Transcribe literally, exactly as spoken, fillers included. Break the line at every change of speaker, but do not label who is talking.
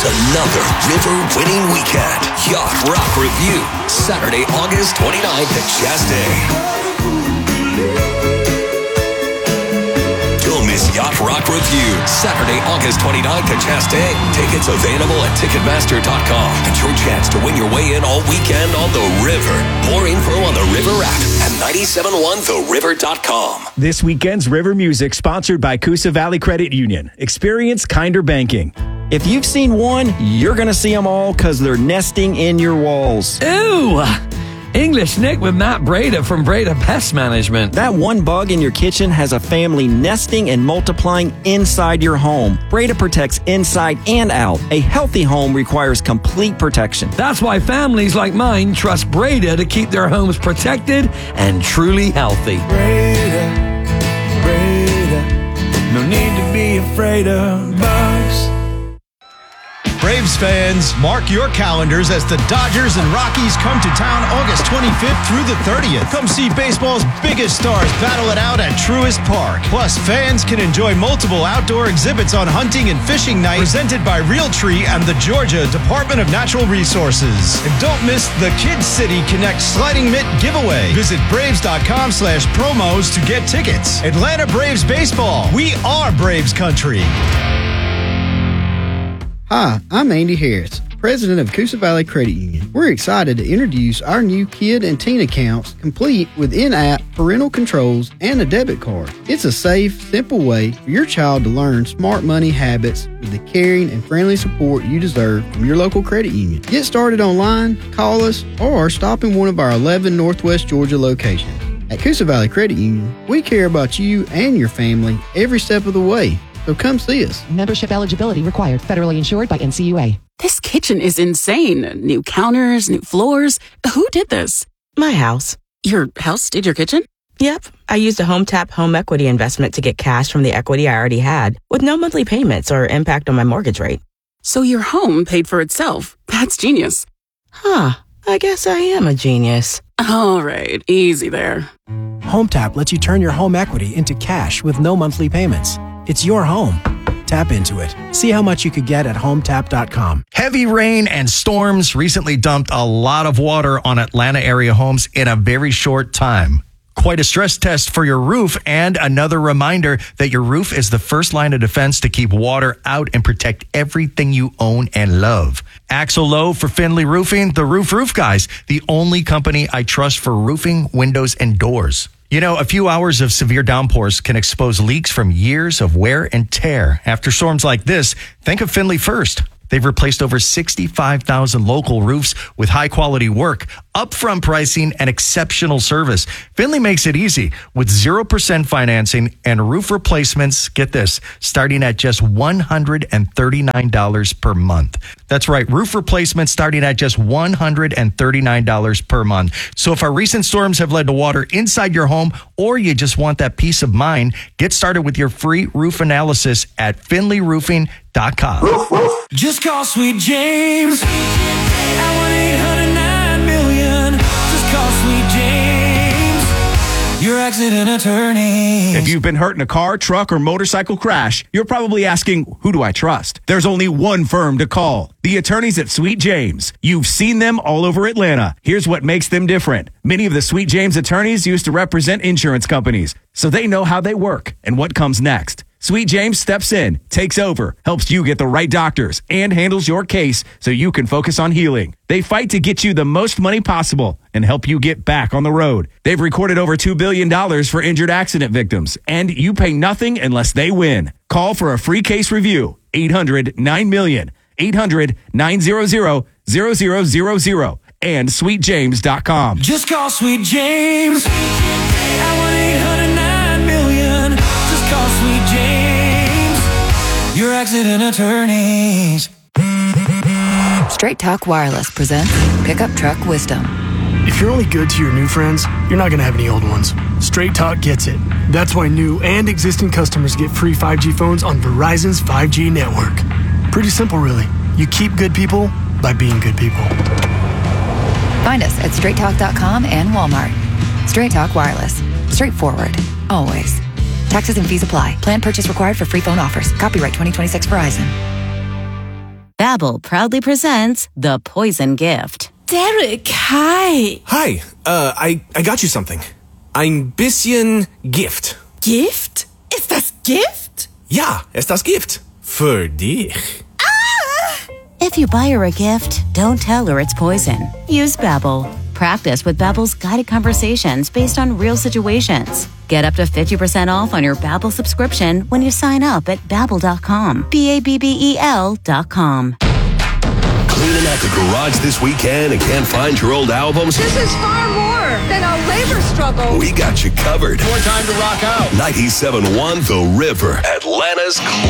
It's another river-winning weekend. Yacht Rock Review, Saturday, August twenty-ninth at Chastain. Don't miss Yacht Rock Review, Saturday, August twenty-ninth at Chastain. Tickets available at Ticketmaster dot com. And your chance to win your way in all weekend on the river. More info on the River app at nine seven one the river dot com.
This weekend's River Music, sponsored by Coosa Valley Credit Union. Experience kinder banking.
If you've seen one, you're going to see them all because they're nesting in your walls.
Ooh! English Nick with Matt Breda from Breda Pest Management.
That one bug in your kitchen has a family nesting and multiplying inside your home. Breda protects inside and out. A healthy home requires complete protection.
That's why families like mine trust Breda to keep their homes protected and truly healthy.
Breda, Breda, no need to be afraid of bugs.
Braves fans, mark your calendars as the Dodgers and Rockies come to town August twenty-fifth through the thirtieth. Come see baseball's biggest stars battle it out at Truist Park. Plus, fans can enjoy multiple outdoor exhibits on hunting and fishing night presented by Realtree and the Georgia Department of Natural Resources. And don't miss the Kid City Connect Sliding Mitt giveaway. Visit Braves.com slash promos to get tickets. Atlanta Braves baseball. We are Braves country.
Hi, I'm Andy Harris, president of Coosa Valley Credit Union. We're excited to introduce our new kid and teen accounts complete with in-app parental controls and a debit card. It's a safe, simple way for your child to learn smart money habits with the caring and friendly support you deserve from your local credit union. Get started online, call us, or stop in one of our eleven Northwest Georgia locations. At Coosa Valley Credit Union, we care about you and your family every step of the way. So come see us.
Membership eligibility required. Federally insured by N C U A.
This kitchen is insane. New counters, new floors. Who did this?
My house.
Your house did your kitchen?
Yep. I used a HomeTap home equity investment to get cash from the equity I already had with no monthly payments or impact on my mortgage rate.
So your home paid for itself. That's genius.
Huh. I guess I am a genius.
All right. Easy there.
HomeTap lets you turn your home equity into cash with no monthly payments. It's your home. Tap into it. See how much you could get at home tap dot com.
Heavy rain and storms recently dumped a lot of water on Atlanta area homes in a very short time. Quite a stress test for your roof, and another reminder that your roof is the first line of defense to keep water out and protect everything you own and love. Axel Lowe for Finley Roofing, the Roof Roof Guys, the only company I trust for roofing, windows, and doors. You know, a few hours of severe downpours can expose leaks from years of wear and tear. After storms like this, think of Finley first. They've replaced over sixty-five thousand local roofs with high-quality work, upfront pricing, and exceptional service. Finley makes it easy with zero percent financing and roof replacements, get this, starting at just one hundred thirty-nine dollars per month. That's right, roof replacements starting at just one hundred thirty-nine dollars per month. So if our recent storms have led to water inside your home, or you just want that peace of mind, get started with your free roof analysis at finley roofing dot com.
Just call Sweet James at one eight hundred nine million. Just call Sweet James, your accident attorney.
If you've been hurt in a car, truck, or motorcycle crash, you're probably asking, who do I trust? There's only one firm to call. The attorneys at Sweet James. You've seen them all over Atlanta. Here's what makes them different. Many of the Sweet James attorneys used to represent insurance companies, so they know how they work and what comes next. Sweet James steps in, takes over, helps you get the right doctors, and handles your case so you can focus on healing. They fight to get you the most money possible and help you get back on the road. They've recorded over two billion dollars for injured accident victims, and you pay nothing unless they win. Call for a free case review. eight hundred nine million, eight hundred nine hundred zero zero zero zero, and sweet james dot com.
Just call Sweet James at one eight hundred nine million. Just call Sweet James, your accident attorneys.
Straight Talk Wireless presents Pickup Truck Wisdom.
If you're only good to your new friends, you're not going to have any old ones. Straight Talk gets it. That's why new and existing customers get free five G phones on Verizon's five G network. Pretty simple, really. You keep good people by being good people.
Find us at straight talk dot com and Walmart. Straight Talk Wireless. Straightforward. Always. Taxes and fees apply. Plan purchase required for free phone offers. Copyright twenty twenty-six Verizon.
Babbel proudly presents The Poison Gift.
Derek, hi.
Hi, uh, I, I got you something. Ein bisschen Gift.
Gift? Ist das Gift?
Ja, ist das Gift. Für dich.
If you buy her a gift, don't tell her it's poison. Use Babbel. Practice with Babbel's guided conversations based on real situations. Get up to fifty percent off on your Babbel subscription when you sign up at babbel dot com. B A B B E L dot com.
Cleaning out the garage this weekend and can't find your old albums?
This is far more than a labor struggle.
We got you covered.
More time to rock out.
ninety-seven point one The River, Atlanta's